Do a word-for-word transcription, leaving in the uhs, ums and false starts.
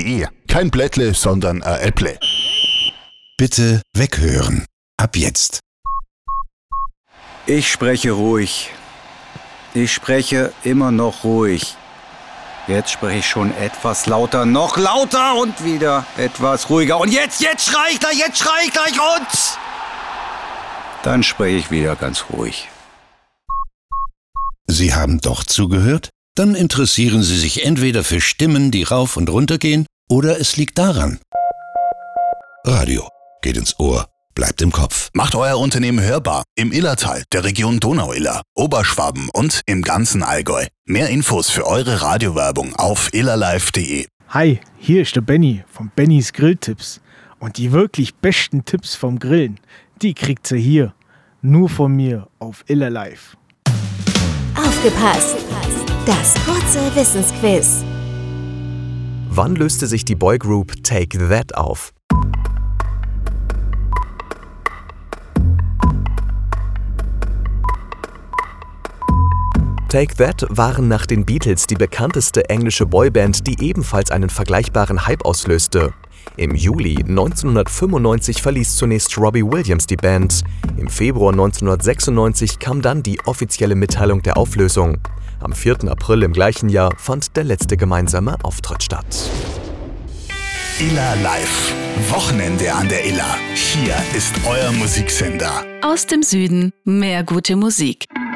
E. Kein Blättle, sondern ein Äpple. Bitte weghören. Ab jetzt. Ich spreche ruhig. Ich spreche immer noch ruhig. Jetzt spreche ich schon etwas lauter, noch lauter und wieder etwas ruhiger. Und jetzt, jetzt schrei ich gleich, jetzt schrei ich gleich und... Dann spreche ich wieder ganz ruhig. Sie haben doch zugehört? Dann interessieren Sie sich entweder für Stimmen, die rauf und runter gehen, oder es liegt daran. Radio geht ins Ohr, bleibt im Kopf. Macht euer Unternehmen hörbar im Illertal, der Region Donau-Iller, Oberschwaben und im ganzen Allgäu. Mehr Infos für eure Radiowerbung auf illerlive punkt de. Hi, hier ist der Benny von Bennys Grilltipps. Und die wirklich besten Tipps vom Grillen, die kriegt ihr hier. Nur von mir auf Illerlive. Aufgepasst! Das kurze Wissensquiz. Wann löste sich die Boygroup Take That auf? Take That waren nach den Beatles die bekannteste englische Boyband, die ebenfalls einen vergleichbaren Hype auslöste. Im Juli neunzehnhundertfünfundneunzig verließ zunächst Robbie Williams die Band. Im Februar neunzehnhundertsechsundneunzig kam dann die offizielle Mitteilung der Auflösung. Am vierten April im gleichen Jahr fand der letzte gemeinsame Auftritt statt. Iller Live. Wochenende an der Iller. Hier ist euer Musiksender. Aus dem Süden mehr gute Musik.